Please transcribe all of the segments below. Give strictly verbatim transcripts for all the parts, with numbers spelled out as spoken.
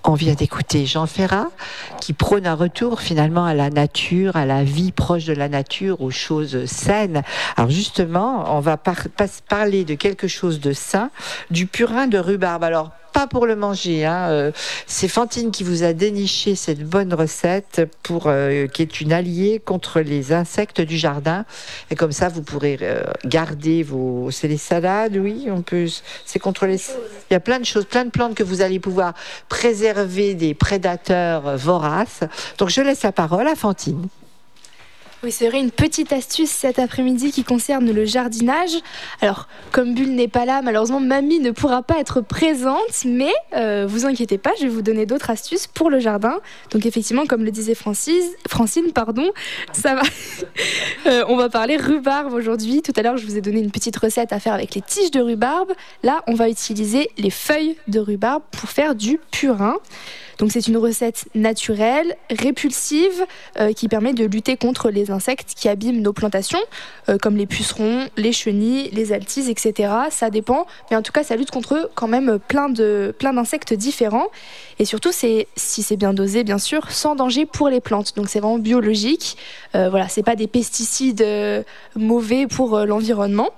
On vient d'écouter Jean Ferrat qui prône un retour finalement à la nature, à la vie proche de la nature, aux choses saines. Alors justement, on va par- pas parler de quelque chose de sain, du purin de rhubarbe. Alors pas pour le manger, hein. euh, c'est Fantine qui vous a déniché cette bonne recette pour euh, qui est une alliée contre les insectes du jardin. Et comme ça, vous pourrez euh, garder vos. C'est les salades, oui, on peut. C'est contre les. Il y a plein de choses, plein de plantes que vous allez pouvoir préserver des prédateurs voraces. Donc je laisse la parole à Fantine. Oui, c'est vrai, une petite astuce cet après-midi qui concerne le jardinage. Alors, comme Bulle n'est pas là, malheureusement, Mamie ne pourra pas être présente, mais euh, vous inquiétez pas, je vais vous donner d'autres astuces pour le jardin. Donc, effectivement, comme le disait Francis, Francine, pardon, ça va. euh, on va parler rhubarbe aujourd'hui. Tout à l'heure, je vous ai donné une petite recette à faire avec les tiges de rhubarbe. Là, on va utiliser les feuilles de rhubarbe pour faire du purin. Donc c'est une recette naturelle, répulsive, euh, qui permet de lutter contre les insectes qui abîment nos plantations, euh, comme les pucerons, les chenilles, les altises, et cetera. Ça dépend, mais en tout cas ça lutte contre quand même plein, de, plein d'insectes différents. Et surtout, c'est, si c'est bien dosé, bien sûr, sans danger pour les plantes. Donc c'est vraiment biologique. Euh, voilà, c'est pas des pesticides euh, mauvais pour euh, l'environnement.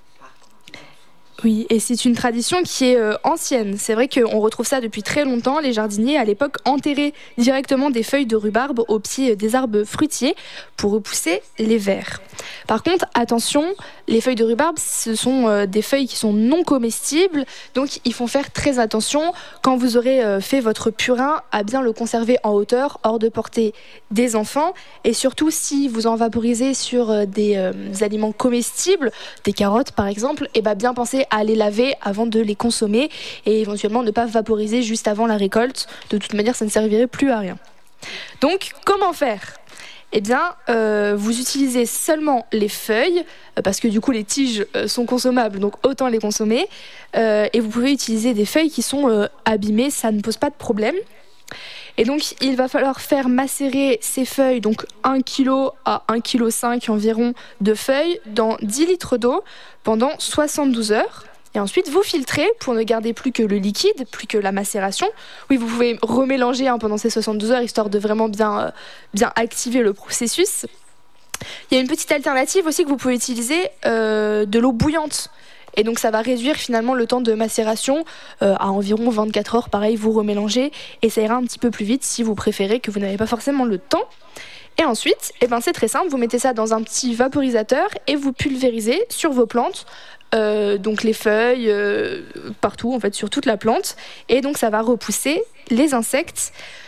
Oui, et c'est une tradition qui est euh, ancienne. C'est vrai qu'on retrouve ça depuis très longtemps. Les jardiniers, à l'époque, enterraient directement des feuilles de rhubarbe au pied des arbres fruitiers pour repousser les vers. Par contre, attention, les feuilles de rhubarbe, ce sont euh, des feuilles qui sont non comestibles. Donc, il faut faire très attention quand vous aurez euh, fait votre purin à bien le conserver en hauteur, hors de portée des enfants. Et surtout, si vous en vaporisez sur euh, des, euh, des aliments comestibles, des carottes par exemple, et ben bien penser à les laver avant de les consommer et éventuellement ne pas vaporiser juste avant la récolte. De toute manière, ça ne servirait plus à rien. Donc, comment faire ? Eh bien, euh, vous utilisez seulement les feuilles, euh, parce que du coup, les tiges euh, sont consommables, donc autant les consommer. Euh, et vous pouvez utiliser des feuilles qui sont euh, abîmées, ça ne pose pas de problème. Et donc, il va falloir faire macérer ces feuilles, donc un kilo à un virgule cinq kilos environ de feuilles, dans dix litres d'eau pendant soixante-douze heures. Et ensuite, vous filtrez pour ne garder plus que le liquide, plus que la macération. Oui, vous pouvez remélanger hein, pendant ces soixante-douze heures, histoire de vraiment bien, euh, bien activer le processus. Il y a une petite alternative aussi que vous pouvez utiliser, euh, de l'eau bouillante. Et donc, ça va réduire finalement le temps de macération euh, à environ vingt-quatre heures. Pareil, vous remélangez et ça ira un petit peu plus vite si vous préférez, que vous n'avez pas forcément le temps. Et ensuite, eh ben, c'est très simple, vous mettez ça dans un petit vaporisateur et vous pulvérisez sur vos plantes. Euh, donc les feuilles, euh, partout en fait, sur toute la plante. Et donc ça va repousser les insectes.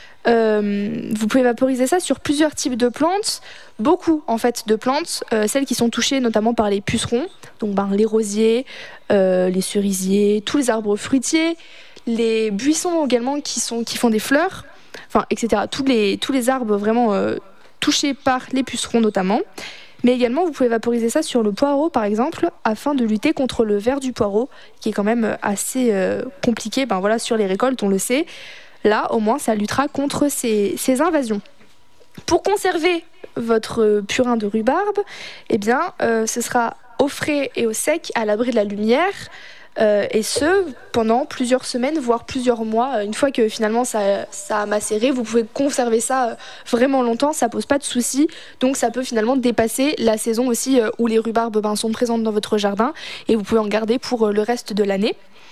Euh, vous pouvez vaporiser ça sur plusieurs types de plantes, beaucoup en fait de plantes, euh, celles qui sont touchées notamment par les pucerons, donc ben, les rosiers, euh, les cerisiers, tous les arbres fruitiers, les buissons également qui, sont, qui font des fleurs, enfin, et cetera. Tous les, tous les arbres vraiment euh, touchés par les pucerons notamment. Mais également, vous pouvez vaporiser ça sur le poireau, par exemple, afin de lutter contre le ver du poireau, qui est quand même assez euh, compliqué. Ben voilà, sur les récoltes, on le sait. Là, au moins, ça luttera contre ces, ces invasions. Pour conserver votre purin de rhubarbe, eh bien, euh, ce sera au frais et au sec, à l'abri de la lumière. Euh, et ce, pendant plusieurs semaines, voire plusieurs mois. Une fois que finalement ça, ça a macéré, vous pouvez conserver ça euh, vraiment longtemps, ça pose pas de soucis. Donc ça peut finalement dépasser la saison aussi euh, où les rhubarbes ben, sont présentes dans votre jardin et vous pouvez en garder pour euh, le reste de l'année.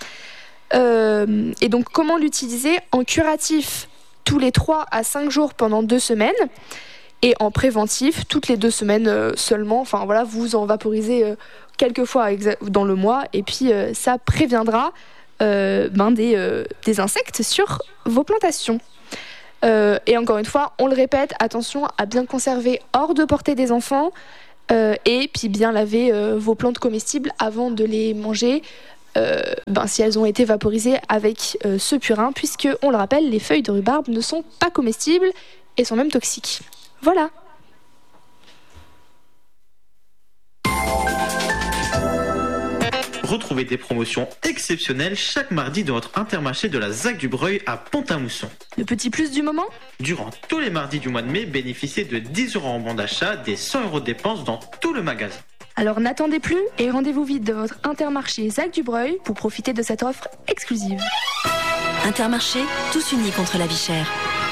Euh, et donc comment l'utiliser ? En curatif, tous les trois à cinq jours pendant deux semaines. Et en préventif, toutes les deux semaines euh, seulement. Enfin voilà, vous en vaporisez euh, quelques fois dans le mois. Et puis euh, ça préviendra euh, ben, des, euh, des insectes sur vos plantations. Euh, et encore une fois, on le répète, attention à bien conserver hors de portée des enfants. Euh, et puis bien laver euh, vos plantes comestibles avant de les manger. Euh, ben, si elles ont été vaporisées avec euh, ce purin. Puisque, on le rappelle, les feuilles de rhubarbe ne sont pas comestibles et sont même toxiques. Voilà. Retrouvez des promotions exceptionnelles chaque mardi dans votre Intermarché de la ZAC du Breuil à Pont-à-Mousson. Le petit plus du moment ? Durant tous les mardis du mois de mai, bénéficiez de dix euros en bon d'achat, des cent euros de dépenses dans tout le magasin. Alors n'attendez plus et rendez-vous vite de votre Intermarché ZAC du Breuil pour profiter de cette offre exclusive. Intermarché, tous unis contre la vie chère.